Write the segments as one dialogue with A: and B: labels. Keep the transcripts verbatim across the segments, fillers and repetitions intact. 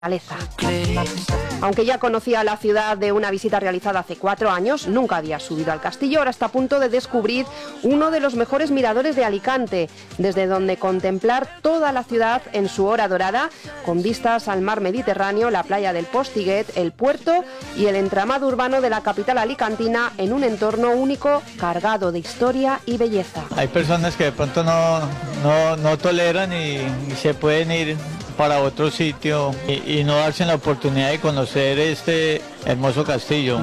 A: Aunque ya conocía la ciudad de una visita realizada hace cuatro años, nunca había subido al castillo. Ahora está a punto de descubrir uno de los mejores miradores de Alicante, desde donde contemplar toda la ciudad en su hora dorada, con vistas al mar Mediterráneo, la playa del Postiguet, el puerto y el entramado urbano de la capital alicantina, en un entorno único cargado de historia y belleza.
B: Hay personas que de pronto no, no, no toleran y, y se pueden ir para otro sitio y, y no darse la oportunidad de conocer este hermoso castillo.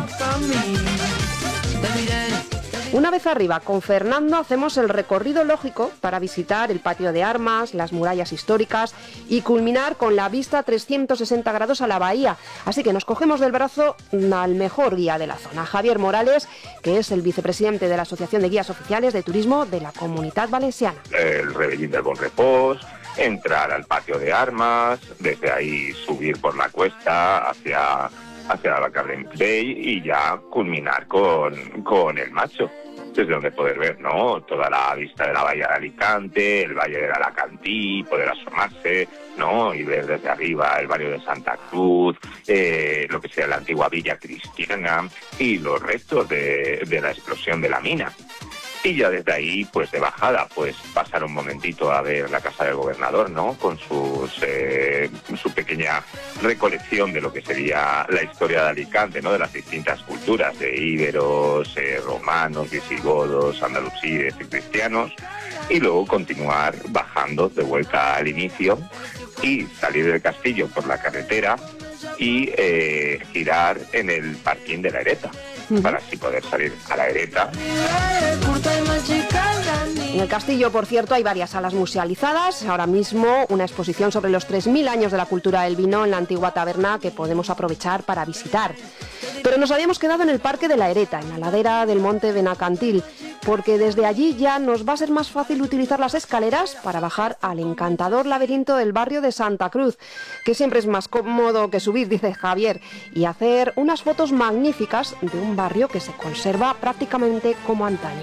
A: Una vez arriba, con Fernando hacemos el recorrido lógico para visitar el patio de armas, las murallas históricas y culminar con la vista trescientos sesenta grados a la bahía. Así que nos cogemos del brazo al mejor guía de la zona, Javier Morales, que es el vicepresidente de la Asociación de Guías Oficiales de Turismo de la Comunitat Valenciana.
C: El Rebellín del Bon Repòs, entrar al patio de armas, desde ahí subir por la cuesta hacia, hacia la Carden Bay y ya culminar con, con el Macho, desde donde poder ver, ¿no?, toda la vista de la bahía de Alicante, el valle del Alacantí, poder asomarse, ¿no?, y ver desde arriba el barrio de Santa Cruz, eh, lo que sea la antigua Villa Cristiana y los restos de, de la explosión de la mina. Y ya desde ahí, pues de bajada, pues pasar un momentito a ver la casa del gobernador, ¿no?, con sus eh, su pequeña recolección de lo que sería la historia de Alicante, ¿no?, de las distintas culturas, de íberos, eh, romanos, visigodos, andalusíes y cristianos, y luego continuar bajando de vuelta al inicio y salir del castillo por la carretera y eh, girar en el parking de la Ereta, uh-huh, para así poder salir a la Ereta.
A: En el castillo, por cierto, hay varias salas musealizadas. Ahora mismo una exposición sobre los tres mil años de la cultura del vino en la antigua taberna que podemos aprovechar para visitar. Pero nos habíamos quedado en el Parque de la Ereta, en la ladera del Monte Benacantil, porque desde allí ya nos va a ser más fácil utilizar las escaleras para bajar al encantador laberinto del barrio de Santa Cruz, que siempre es más cómodo que subir, dice Javier, y hacer unas fotos magníficas de un barrio que se conserva prácticamente como antaño.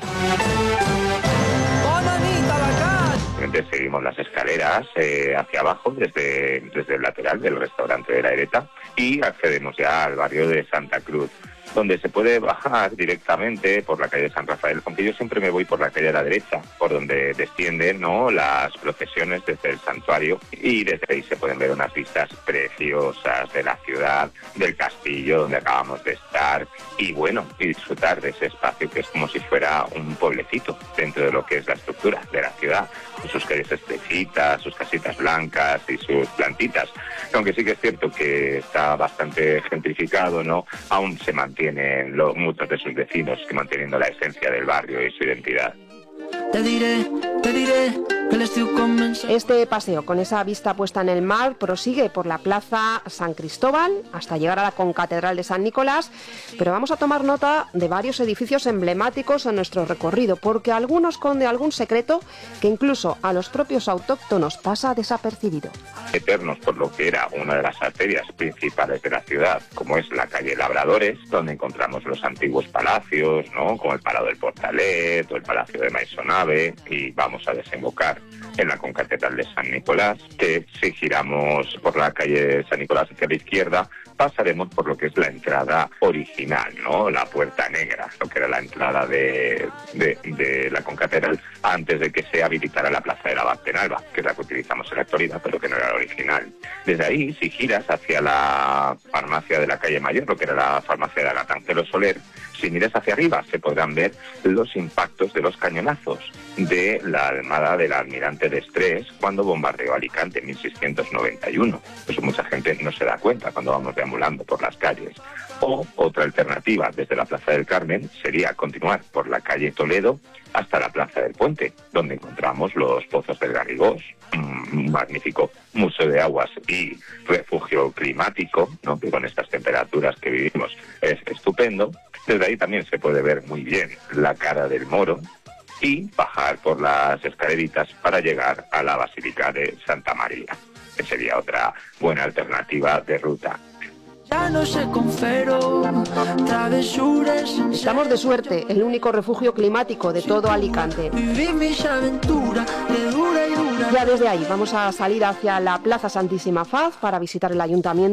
C: Seguimos las escaleras eh, hacia abajo desde, desde el lateral del restaurante de la Ereta y accedemos ya al barrio de Santa Cruz, donde se puede bajar directamente por la calle de San Rafael, aunque yo siempre me voy por la calle de la derecha, por donde descienden, ¿no?, las procesiones desde el santuario, y desde ahí se pueden ver unas vistas preciosas de la ciudad, del castillo donde acabamos de estar, y bueno, y disfrutar de ese espacio que es como si fuera un pueblecito dentro de lo que es la estructura de la ciudad, con sus calles estrechitas, sus casitas blancas y sus plantitas. Aunque sí que es cierto que está bastante gentrificado, ¿no?, aún se mantienen lo, muchos de sus vecinos que manteniendo la esencia del barrio y su identidad.
A: Te diré, te diré que l'estiu comença. Este paseo con esa vista puesta en el mar prosigue por la plaza San Cristóbal hasta llegar a la concatedral de San Nicolás, pero vamos a tomar nota de varios edificios emblemáticos en nuestro recorrido, porque alguno esconde algún secreto que incluso a los propios autóctonos pasa desapercibido.
C: Meternos por lo que era una de las arterias principales de la ciudad, como es la calle Labradores, donde encontramos los antiguos palacios, ¿no?, como el Palau del Portalet o el Palacio de Maisonave, y vamos a desembocar en la concatedral de San Nicolás, que si giramos por la calle de San Nicolás hacia la izquierda, pasaremos por lo que es la entrada original, ¿no?, la Puerta Negra, lo que era la entrada de, de, de la concatedral antes de que se habilitara la Plaza de la Abad Penalba, que es la que utilizamos en la actualidad, pero que no era la original. Desde ahí, si giras hacia la farmacia de la calle Mayor, lo que era la farmacia de Agatángelo Soler, si miras hacia arriba se podrán ver los impactos de los cañonazos de la armada del almirante de Estrés cuando bombardeó Alicante en mil seiscientos noventa y uno. Eso mucha gente no se da cuenta cuando vamos deambulando por las calles. O otra alternativa desde la Plaza del Carmen sería continuar por la calle Toledo hasta la Plaza del Puente, donde encontramos los Pozos del Garrigós, un magnífico museo de aguas y refugio climático, ¿no?, que con estas temperaturas que vivimos es estupendo. Desde ahí también se puede ver muy bien la Cara del Moro y bajar por las escaleritas para llegar a la Basílica de Santa María, que sería otra buena alternativa de ruta.
A: Estamos de suerte, el único refugio climático de todo Alicante. Ya desde ahí vamos a salir hacia la Plaza Santísima Faz para visitar el ayuntamiento.